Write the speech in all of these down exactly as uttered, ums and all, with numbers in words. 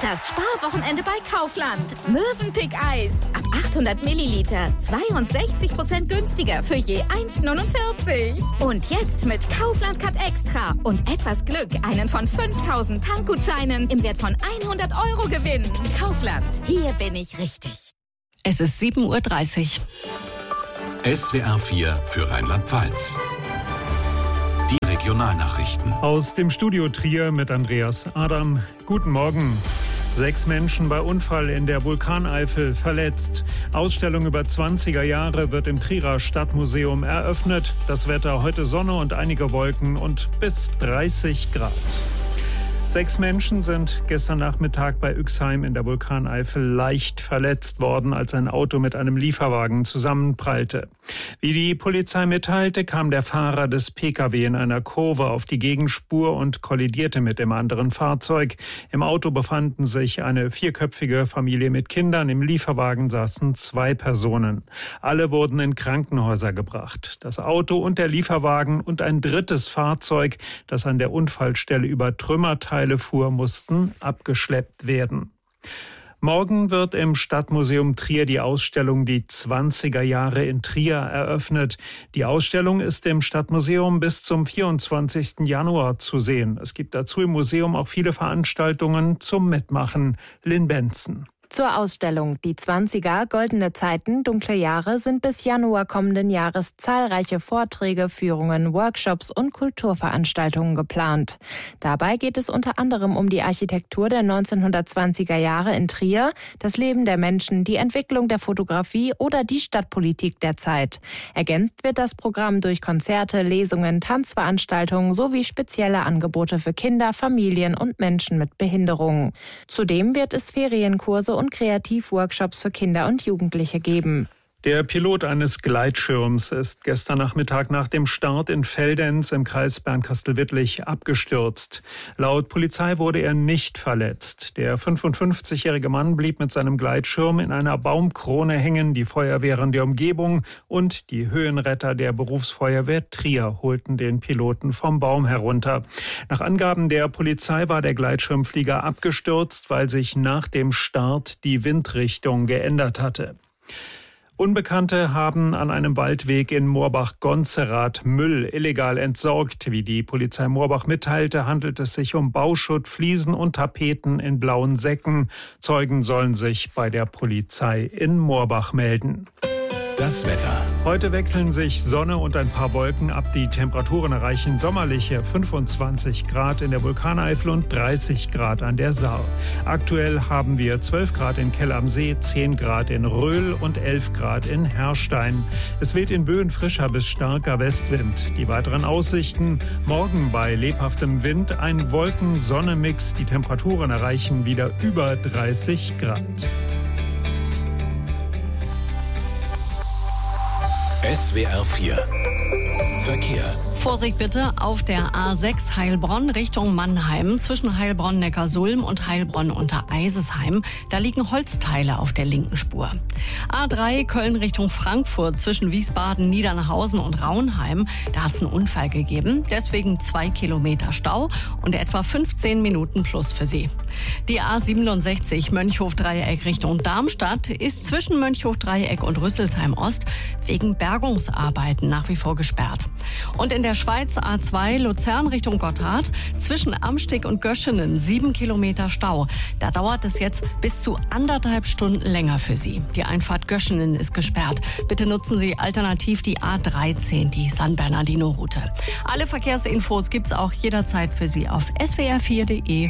Das Sparwochenende bei Kaufland. Mövenpick-Eis. Ab achthundert Milliliter. zweiundsechzig Prozent günstiger für je eins Komma neunundvierzig. Und jetzt mit Kaufland Cut Extra. Und etwas Glück einen von fünftausend Tankgutscheinen im Wert von hundert Euro gewinnen. Kaufland. Hier bin ich richtig. Es ist sieben Uhr dreißig. S W R vier für Rheinland-Pfalz. Die Regionalnachrichten. Aus dem Studio Trier mit Andreas Adam. Guten Morgen. Sechs Menschen bei Unfall in der Vulkaneifel verletzt. Ausstellung über zwanziger Jahre wird im Trierer Stadtmuseum eröffnet. Das Wetter heute Sonne und einige Wolken und bis dreißig Grad. Sechs Menschen sind gestern Nachmittag bei Uexheim in der Vulkaneifel leicht verletzt worden, als ein Auto mit einem Lieferwagen zusammenprallte. Wie die Polizei mitteilte, kam der Fahrer des P K W in einer Kurve auf die Gegenspur und kollidierte mit dem anderen Fahrzeug. Im Auto befanden sich eine vierköpfige Familie mit Kindern. Im Lieferwagen saßen zwei Personen. Alle wurden in Krankenhäuser gebracht. Das Auto und der Lieferwagen und ein drittes Fahrzeug, das an der Unfallstelle über Trümmerteile fuhr, mussten abgeschleppt werden. Morgen wird im Stadtmuseum Trier die Ausstellung Die zwanziger Jahre in Trier eröffnet. Die Ausstellung ist im Stadtmuseum bis zum vierundzwanzigsten Januar zu sehen. Es gibt dazu im Museum auch viele Veranstaltungen zum Mitmachen. Lynn Benson. Zur Ausstellung Die zwanziger, goldene Zeiten, dunkle Jahre sind bis Januar kommenden Jahres zahlreiche Vorträge, Führungen, Workshops und Kulturveranstaltungen geplant. Dabei geht es unter anderem um die Architektur der neunzehnhundertzwanziger Jahre in Trier, das Leben der Menschen, die Entwicklung der Fotografie oder die Stadtpolitik der Zeit. Ergänzt wird das Programm durch Konzerte, Lesungen, Tanzveranstaltungen sowie spezielle Angebote für Kinder, Familien und Menschen mit Behinderungen. Zudem wird es Ferienkurse und Kreativworkshops für Kinder und Jugendliche geben. Der Pilot eines Gleitschirms ist gestern Nachmittag nach dem Start in Veldenz im Kreis Bernkastel-Wittlich abgestürzt. Laut Polizei wurde er nicht verletzt. Der fünfundfünfzigjährige Mann blieb mit seinem Gleitschirm in einer Baumkrone hängen. Die Feuerwehren der Umgebung und die Höhenretter der Berufsfeuerwehr Trier holten den Piloten vom Baum herunter. Nach Angaben der Polizei war der Gleitschirmflieger abgestürzt, weil sich nach dem Start die Windrichtung geändert hatte. Unbekannte haben an einem Waldweg in Moorbach-Gonzerath Müll illegal entsorgt. Wie die Polizei Moorbach mitteilte, handelt es sich um Bauschutt, Fliesen und Tapeten in blauen Säcken. Zeugen sollen sich bei der Polizei in Moorbach melden. Das Wetter. Heute wechseln sich Sonne und ein paar Wolken ab. Die Temperaturen erreichen sommerliche fünfundzwanzig Grad in der Vulkaneifel und dreißig Grad an der Saar. Aktuell haben wir zwölf Grad in Kell am See, zehn Grad in Röhl und elf Grad in Herrstein. Es weht in Böen frischer bis starker Westwind. Die weiteren Aussichten: morgen bei lebhaftem Wind ein Wolken-Sonne-Mix. Die Temperaturen erreichen wieder über dreißig Grad. S W R vier Verkehr. Vorsicht bitte auf der A sechs Heilbronn Richtung Mannheim zwischen Heilbronn-Neckarsulm und Heilbronn-Untereisesheim. Da liegen Holzteile auf der linken Spur. A drei Köln Richtung Frankfurt zwischen Wiesbaden, Niedernhausen und Raunheim. Da hat es einen Unfall gegeben. Deswegen zwei Kilometer Stau und etwa fünfzehn Minuten plus für Sie. Die A siebenundsechzig Mönchhof-Dreieck Richtung Darmstadt ist zwischen Mönchhof-Dreieck und Rüsselsheim Ost wegen Bergungsarbeiten nach wie vor gesperrt. Und in der Schweiz A zwei Luzern Richtung Gotthard zwischen Amsteg und Göschenen sieben Kilometer Stau. Da dauert es jetzt bis zu anderthalb Stunden länger für Sie. Die Einfahrt Göschenen ist gesperrt. Bitte nutzen Sie alternativ die A dreizehn, die San Bernardino-Route. Alle Verkehrsinfos gibt's auch jederzeit für Sie auf s w r vier punkt de.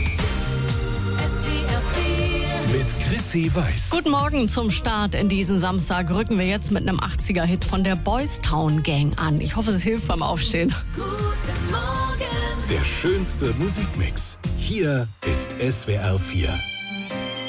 Mit Chrissy Weiß. Guten Morgen zum Start in diesen Samstag. Rücken wir jetzt mit einem achtziger-Hit von der Boys Town Gang an. Ich hoffe, es hilft beim Aufstehen. Guten Morgen. Der schönste Musikmix. Hier ist S W R vier.